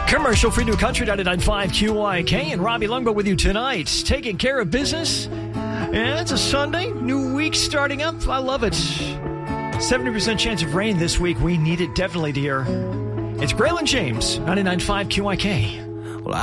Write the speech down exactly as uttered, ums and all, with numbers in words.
Commercial free New Country ninety-nine point five Q Y K and Robbie Lungbo with you tonight. Taking care of business. Yeah, it's a Sunday. New week starting up. I love it. seventy percent chance of rain this week. We need it definitely, dear. It's Braylon James, ninety-nine point five Q Y K.